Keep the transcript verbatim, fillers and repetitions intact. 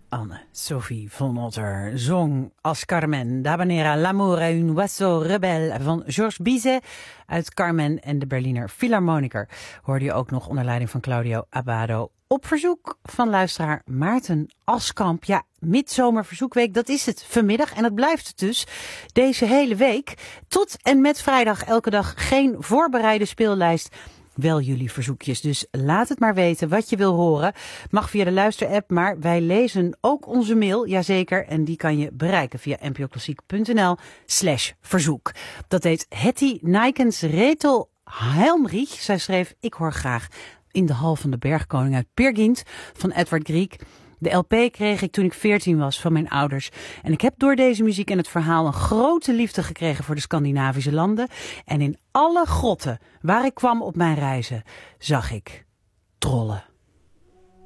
Anne-Sophie von Otter zong als Carmen d'Habanera L'amour est une oiseau rebelle van Georges Bizet uit Carmen en de Berliner Philharmoniker. Hoorde je ook nog onder leiding van Claudio Abbado op verzoek van luisteraar Maarten Askamp. Ja, midzomerverzoekweek, dat is het vanmiddag en dat blijft het dus deze hele week. Tot en met vrijdag elke dag geen voorbereide speellijst. Wel jullie verzoekjes, dus laat het maar weten wat je wil horen. Mag via de luisterapp, maar wij lezen ook onze mail, jazeker. En die kan je bereiken via npoklassiek.nl slash verzoek. Dat deed Hetty Nijkens Retel Helmrich. Zij schreef, ik hoor graag In de Hal van de Bergkoning uit Peer Gynt van Edward Grieg. De L P kreeg ik toen ik veertien was van mijn ouders. En ik heb door deze muziek en het verhaal een grote liefde gekregen voor de Scandinavische landen. En in alle grotten waar ik kwam op mijn reizen zag ik trollen.